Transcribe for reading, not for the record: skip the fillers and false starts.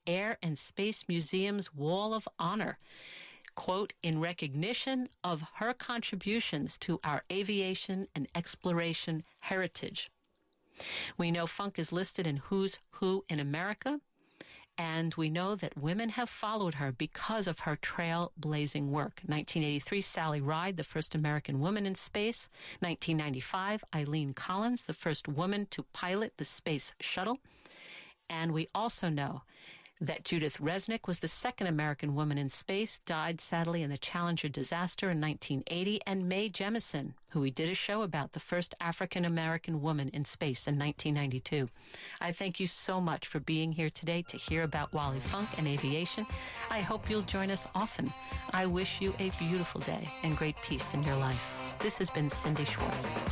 Air and Space Museum's Wall of Honor, quote, in recognition of her contributions to our aviation and exploration heritage. We know Funk is listed in Who's Who in America, and we know that women have followed her because of her trailblazing work. 1983, Sally Ride, the first American woman in space. 1995, Eileen Collins, the first woman to pilot the space shuttle. And we also know that Judith Resnick was the second American woman in space, died sadly in the Challenger disaster in 1980, and Mae Jemison, who we did a show about, the first African-American woman in space in 1992. I thank you so much for being here today to hear about Wally Funk and aviation. I hope you'll join us often. I wish you a beautiful day and great peace in your life. This has been Cindy Schwartz.